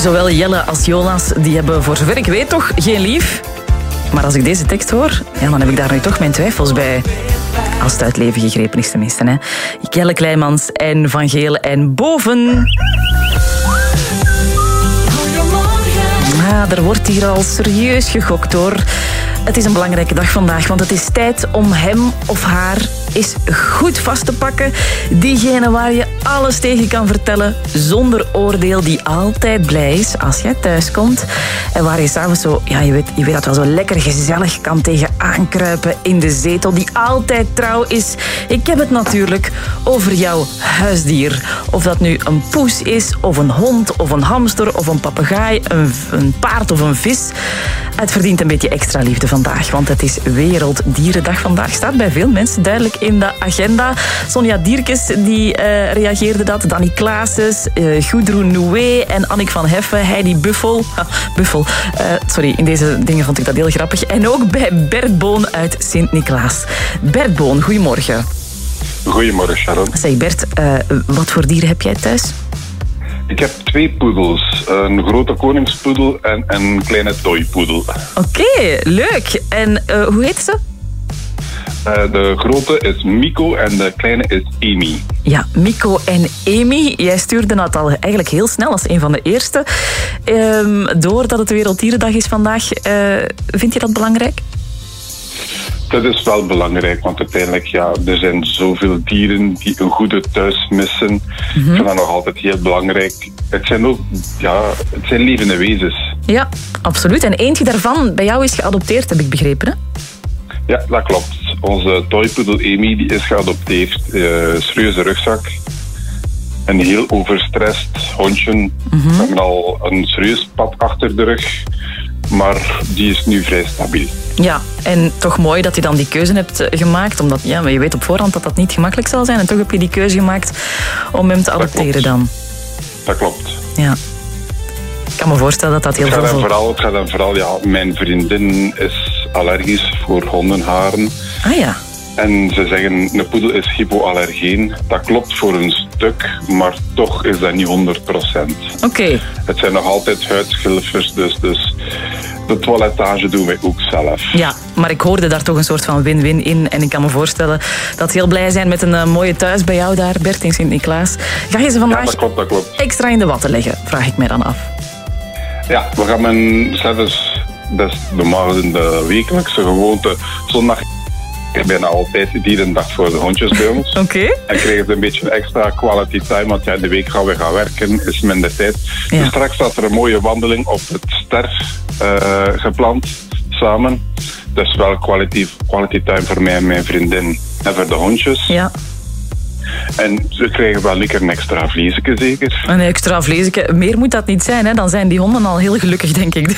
Zowel Jelle als Jonas die hebben voor zover ik weet toch geen lief. Maar als ik deze tekst hoor, ja, dan heb ik daar nu toch mijn twijfels bij. Als het uit leven gegrepen is tenminste. Hè. Jelle Kleimans en Van Geel en Boven. Er wordt hier al serieus gegokt hoor. Het is een belangrijke dag vandaag, want het is tijd om hem of haar eens goed vast te pakken. Diegene waar je alles tegen kan vertellen, zonder oordeel, die altijd blij is als jij thuis komt. En waar je s'avonds zo, ja, je weet dat wel, zo lekker gezellig kan tegen aankruipen in de zetel, die altijd trouw is. Ik heb het natuurlijk over jouw huisdier. Of dat nu een poes is, of een hond, of een hamster, of een papegaai, een paard of een vis. Het verdient een beetje extra liefde vandaag, want het is Werelddierendag vandaag. Staat bij veel mensen duidelijk in de agenda. Sonja Dierkes die reageerde dat. Danny Klaases, Gudrun Noué en Annick van Heffen. Heidi Buffel. Sorry, in deze dingen vond ik dat heel grappig. En ook bij Bert Boon uit Sint-Niklaas. Bert Boon, goedemorgen. Goedemorgen, Sharon. Zeg Bert, wat voor dieren heb jij thuis? Ik heb 2 poedels. Een grote koningspoedel en een kleine toypoedel. Oké, leuk. En hoe heet ze? De grote is Miko en de kleine is Amy. Ja, Miko en Amy. Jij stuurde dat al eigenlijk heel snel als een van de eerste. Doordat het Werelddierendag is vandaag, vind je dat belangrijk? Dat is wel belangrijk, want uiteindelijk, ja, er zijn zoveel dieren die een goede thuis missen. Ik vind dat nog altijd heel belangrijk. Het zijn ook, ja, het zijn levende wezens. Ja, absoluut. En eentje daarvan bij jou is geadopteerd, heb ik begrepen, hè? Ja, dat klopt. Onze toypoedel Amy die is geadopteerd. Serieuze rugzak. Een heel overstrest hondje. We hebben al een serieus pad achter de rug. Maar die is nu vrij stabiel. Ja, en toch mooi dat je dan die keuze hebt gemaakt. Omdat ja, je weet op voorhand dat dat niet gemakkelijk zal zijn. En toch heb je die keuze gemaakt om hem te adopteren dan. Dat klopt. Ja. Ik kan me voorstellen dat dat heel veel... Het gaat dan vooral, ja, mijn vriendin is allergisch voor hondenharen. Ah ja. En ze zeggen, een poedel is hypoallergeen. Dat klopt voor een stuk, maar toch is dat niet 100%. Oké. Het zijn nog altijd huidschilfers, dus de toilettage doen wij ook zelf. Ja, maar ik hoorde daar toch een soort van win-win in. En ik kan me voorstellen dat ze heel blij zijn met een mooie thuis bij jou daar, Bert in Sint-Niklaas. Ga je ze vandaag dat klopt. extra in de watten leggen, vraag ik mij dan af. Ja, we gaan zelfs, dat is normaal in de wekelijkse gewoonte, zondag bijna altijd dierendag voor de hondjes bij ons. Oké. En krijgen ze een beetje extra quality time, want ja, in de week gaan we gaan werken, is minder tijd. Ja. Dus straks staat er een mooie wandeling op het Ster gepland, samen. Dus wel quality time voor mij en mijn vriendin en voor de hondjes. Ja. En ze krijgen wel lekker een extra vleesje, zeker. Een extra vleesje. Meer moet dat niet zijn, hè? Dan zijn die honden al heel gelukkig, denk ik.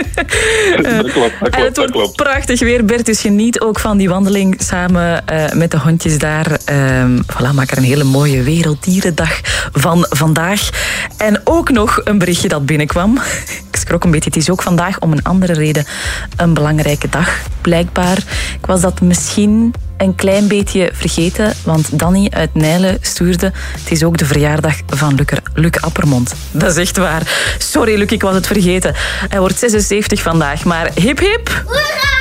Dat klopt. En het wordt prachtig weer, Bert. Dus geniet ook van die wandeling samen met de hondjes daar. Voilà, maak er een hele mooie Werelddierendag van vandaag. En ook nog een berichtje dat binnenkwam. Ik schrok een beetje. Het is ook vandaag om een andere reden een belangrijke dag, blijkbaar. Ik was dat misschien een klein beetje vergeten, want Danny uit Nijlen stuurde: het is ook de verjaardag van Luc Appermond. Dat is echt waar. Sorry Luc, ik was het vergeten. Hij wordt 76 vandaag, maar hip hip. Hoera!